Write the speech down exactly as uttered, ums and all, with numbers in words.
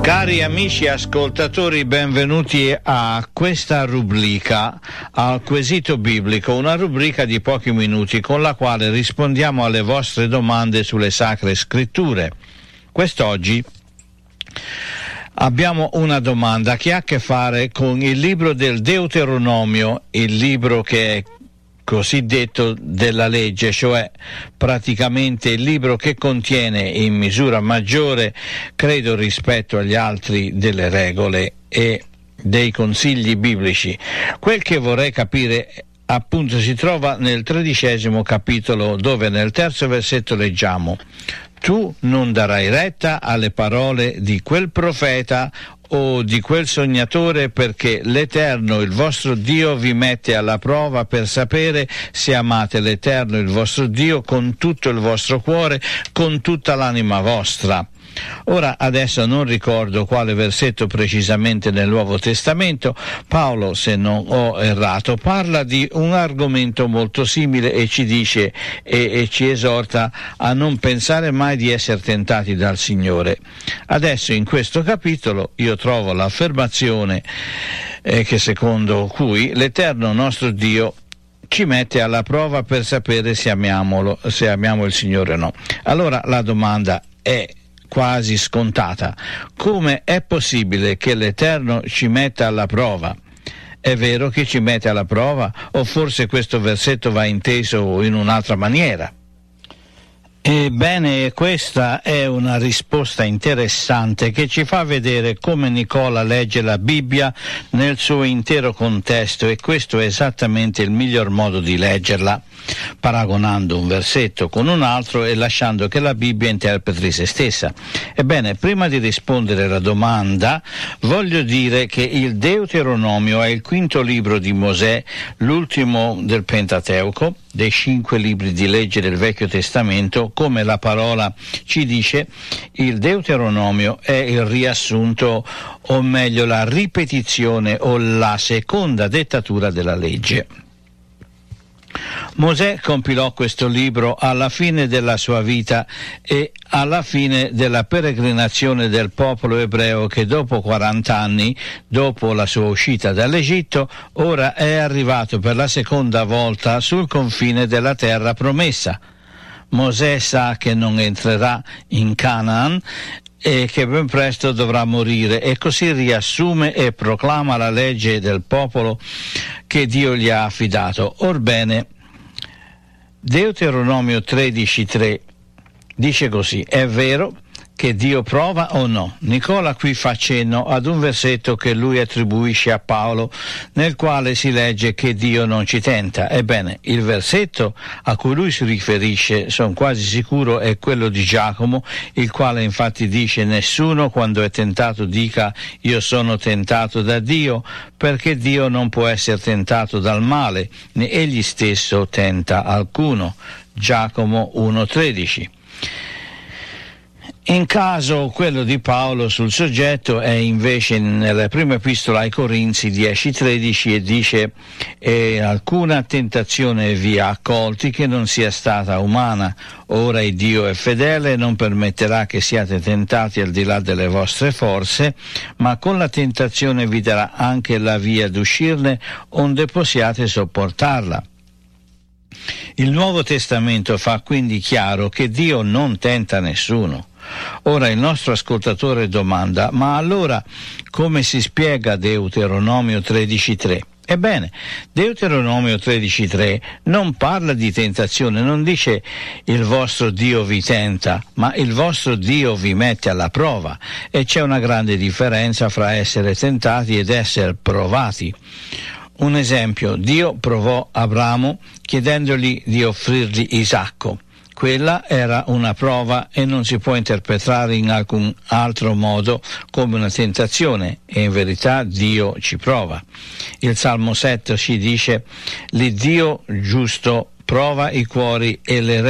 Cari amici ascoltatori, benvenuti a questa rubrica, al quesito biblico, una rubrica di pochi minuti con la quale rispondiamo alle vostre domande sulle Sacre Scritture. Quest'oggi abbiamo una domanda che ha a che fare con il libro del Deuteronomio, il libro che è cosiddetto della legge, cioè praticamente il libro che contiene in misura maggiore, credo rispetto agli altri, delle regole e dei consigli biblici. Quel che vorrei capire appunto si trova nel tredicesimo capitolo, dove nel terzo versetto leggiamo: tu non darai retta alle parole di quel profeta o di quel sognatore, perché l'Eterno, il vostro Dio, vi mette alla prova per sapere se amate l'Eterno, il vostro Dio, con tutto il vostro cuore, con tutta l'anima vostra. Ora, adesso non ricordo quale versetto precisamente nel Nuovo Testamento, Paolo, se non ho errato, parla di un argomento molto simile e ci dice e, e ci esorta a non pensare mai di essere tentati dal Signore. Adesso in questo capitolo io trovo l'affermazione eh, che secondo cui l'Eterno nostro Dio ci mette alla prova per sapere se amiamolo, se amiamo il Signore o no. Allora la domanda è quasi scontata: come è possibile che l'Eterno ci metta alla prova? È vero che ci mette alla prova, o forse questo versetto va inteso in un'altra maniera? Ebbene, questa è una risposta interessante che ci fa vedere come Nicola legge la Bibbia nel suo intero contesto, e questo è esattamente il miglior modo di leggerla, paragonando un versetto con un altro e lasciando che la Bibbia interpreti se stessa. Ebbene, prima di rispondere alla domanda, voglio dire che il Deuteronomio è il quinto libro di Mosè, l'ultimo del Pentateuco, dei cinque libri di legge del Vecchio Testamento. Come la parola ci dice, il Deuteronomio è il riassunto, o meglio la ripetizione o la seconda dettatura della legge. Mosè compilò questo libro alla fine della sua vita e alla fine della peregrinazione del popolo ebreo, che dopo quaranta anni, dopo la sua uscita dall'Egitto, ora è arrivato per la seconda volta sul confine della terra promessa. Mosè sa che non entrerà in Canaan e che ben presto dovrà morire, e così riassume e proclama la legge del popolo che Dio gli ha affidato. Orbene, Deuteronomio tredici tre dice così: è vero che Dio prova o no? Nicola qui fa cenno ad un versetto che lui attribuisce a Paolo, nel quale si legge che Dio non ci tenta. Ebbene, il versetto a cui lui si riferisce, sono quasi sicuro, è quello di Giacomo, il quale infatti dice: nessuno quando è tentato dica io sono tentato da Dio, perché Dio non può essere tentato dal male, né egli stesso tenta alcuno. Giacomo uno tredici. In caso quello di Paolo sul soggetto è invece nella prima epistola ai Corinzi dieci tredici, e dice: e alcuna tentazione vi ha accolti che non sia stata umana, ora il Dio è fedele e non permetterà che siate tentati al di là delle vostre forze, ma con la tentazione vi darà anche la via d'uscirne, onde possiate sopportarla. Il Nuovo Testamento fa quindi chiaro che Dio non tenta nessuno. Ora il nostro ascoltatore domanda: ma allora come si spiega Deuteronomio tredici tre? Ebbene, Deuteronomio tredici tre non parla di tentazione, non dice il vostro Dio vi tenta, ma il vostro Dio vi mette alla prova, e c'è una grande differenza fra essere tentati ed essere provati. Un esempio: Dio provò Abramo chiedendogli di offrirgli Isacco. Quella era una prova e non si può interpretare in alcun altro modo come una tentazione, e in verità Dio ci prova. Il Salmo sette ci dice: l'Iddio giusto prova i cuori e le